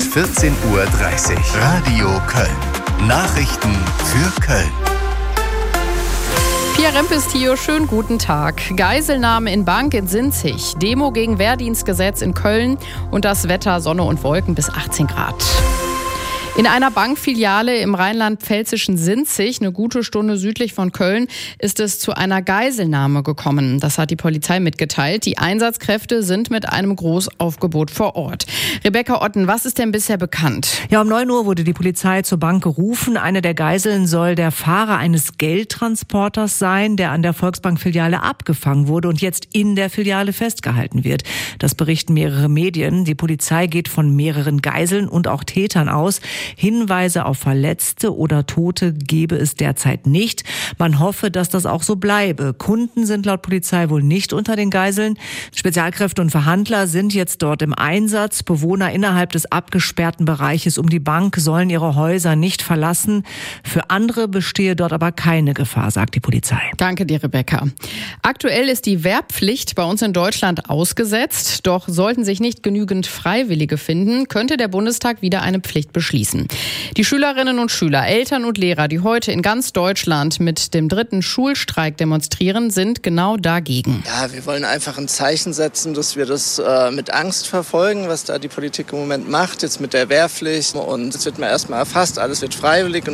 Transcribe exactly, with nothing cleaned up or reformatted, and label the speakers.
Speaker 1: vierzehn Uhr dreißig. Radio Köln. Nachrichten für Köln.
Speaker 2: Pia Rempes hier, schönen guten Tag. Geiselnahme in Bank in Sinzig, Demo gegen Wehrdienstgesetz in Köln und das Wetter, Sonne und Wolken bis achtzehn Grad. In einer Bankfiliale im rheinland-pfälzischen Sinzig, eine gute Stunde südlich von Köln, ist es zu einer Geiselnahme gekommen. Das hat die Polizei mitgeteilt. Die Einsatzkräfte sind mit einem Großaufgebot vor Ort. Rebecca Otten, was ist denn bisher bekannt?
Speaker 3: Ja, um neun Uhr wurde die Polizei zur Bank gerufen. Eine der Geiseln soll der Fahrer eines Geldtransporters sein, der an der Volksbank-Filiale abgefangen wurde und jetzt in der Filiale festgehalten wird. Das berichten mehrere Medien. Die Polizei geht von mehreren Geiseln und auch Tätern aus. Hinweise auf Verletzte oder Tote gebe es derzeit nicht. Man hoffe, dass das auch so bleibe. Kunden sind laut Polizei wohl nicht unter den Geiseln. Spezialkräfte und Verhandler sind jetzt dort im Einsatz. Bewohner innerhalb des abgesperrten Bereiches um die Bank sollen ihre Häuser nicht verlassen. Für andere bestehe dort aber keine Gefahr, sagt die Polizei.
Speaker 2: Danke dir, Rebecca. Aktuell ist die Wehrpflicht bei uns in Deutschland ausgesetzt. Doch sollten sich nicht genügend Freiwillige finden, könnte der Bundestag wieder eine Pflicht beschließen. Die Schülerinnen und Schüler, Eltern und Lehrer, die heute in ganz Deutschland mit dem dritten Schulstreik demonstrieren, sind genau dagegen.
Speaker 4: Ja, wir wollen einfach ein Zeichen setzen, dass wir das äh, mit Angst verfolgen, was da die Politik im Moment macht, jetzt mit der Wehrpflicht. Und es wird mal erstmal erfasst, alles wird freiwillig.